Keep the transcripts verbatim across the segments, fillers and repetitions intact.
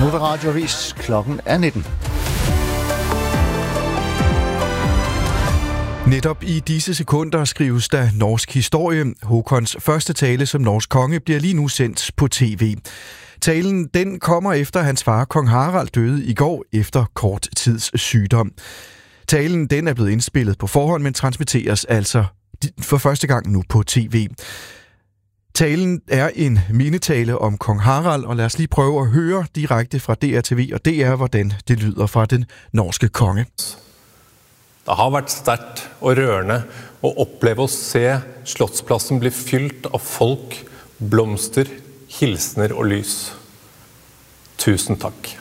Nu er der radioavis. Klokken er nitten. Netop i disse sekunder skrives der norsk historie. Håkons første tale som norsk konge bliver lige nu sendt på tv. Talen den kommer efter hans far, kong Harald, døde i går efter kort tids sygdom. Talen den er blevet indspillet på forhånd, men transmitteres altså for første gang nu på tv. Talen er en mindetale om kong Harald, og lad os lige prøve at høre direkte fra D R T V og D R, hvordan det lyder fra den norske konge. Det har vært sterkt og rørende å oppleve å se Slottspladsen bli fylt av folk, blomster, hilsener og lys. Tusen takk.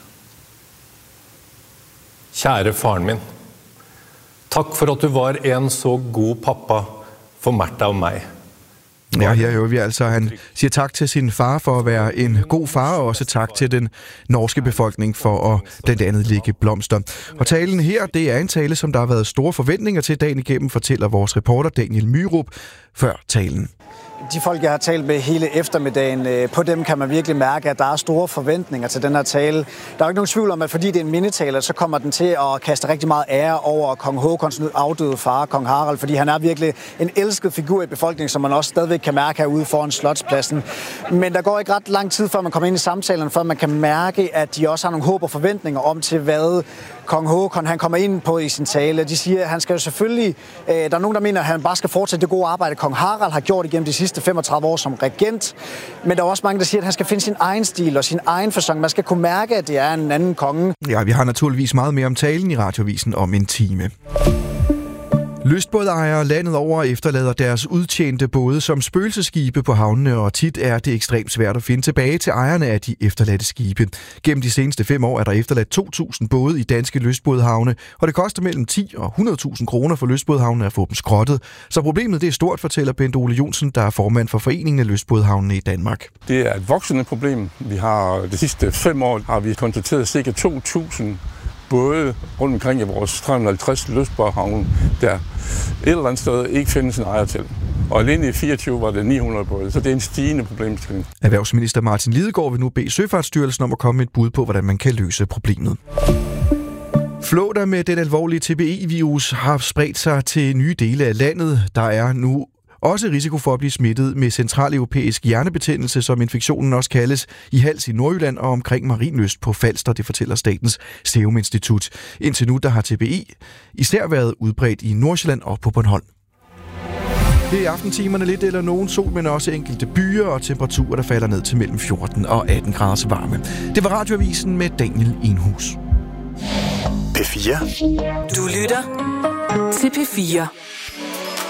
Kjære faren min, takk for at du var en så god pappa for Märtha og mig. Ja, her hører vi altså, han siger tak til sin far for at være en god far, og også tak til den norske befolkning for at blandt andet lægge blomster. Og talen her, det er en tale, som der har været store forventninger til dagen igennem, fortæller vores reporter Daniel Myrup før talen. De folk, jeg har talt med hele eftermiddagen, på dem kan man virkelig mærke, at der er store forventninger til den her tale. Der er jo ikke nogen tvivl om, at fordi det er en mindetale, så kommer den til at kaste rigtig meget ære over kong Håkons afdøde far, kong Harald, fordi han er virkelig en elsket figur i befolkningen, som man også stadigvæk kan mærke herude foran Slotspladsen. Men der går ikke ret lang tid, før man kommer ind i samtalen, før man kan mærke, at de også har nogle håb og forventninger om til, hvad kong Håkon han kommer ind på i sin tale. De siger, at han skal jo selvfølgelig... Øh, der er nogen, der mener, at han bare skal fortsætte det gode arbejde, kong Harald har gjort igennem de sidste femogtredive år som regent. Men der er også mange, der siger, at han skal finde sin egen stil og sin egen facon. Man skal kunne mærke, at det er en anden konge. Ja, vi har naturligvis meget mere om talen i Radioavisen om en time. Lystbådejere landet over efterlader deres udtjente både som spøgelseskibe på havnene, og tit er det ekstremt svært at finde tilbage til ejerne af de efterladte skibe. Gennem de seneste fem år er der efterladt to tusind både i danske lystbådhavne, og det koster mellem ti og hundrede tusind kroner for lystbådhavnene at få dem skrottet. Så problemet det er stort, fortæller Bent Ole Jonsen, der er formand for Foreningen af Lystbådhavnene i Danmark. Det er et voksende problem. Vi har de sidste fem år har vi konstateret cirka to tusind både rundt omkring i vores tre hundrede og halvtreds lystbådhavne, der et eller andet sted ikke findes en ejer til. Og alene i fireogtyve var det ni hundrede både, så det er en stigende problemstilling. Erhvervsminister Martin Lidegaard vil nu bede Søfartsstyrelsen om at komme med et bud på, hvordan man kan løse problemet. Flåter med den alvorlige T B E-virus har spredt sig til nye dele af landet. Der er nu også risiko for at blive smittet med centraleuropæisk hjernebetændelse, som infektionen også kaldes, i Hals i Nordjylland og omkring Marienlyst på Falster, det fortæller Statens Serum Institut. Indtil nu der har T B E især været udbredt i Nordsjælland og på Bornholm. Det er i aftentimerne lidt eller nogen sol, men også enkelte byer og temperaturer, der falder ned til mellem fjorten og atten graders varme. Det var Radioavisen med Daniel Enhus. P fire. Du lytter til P fire.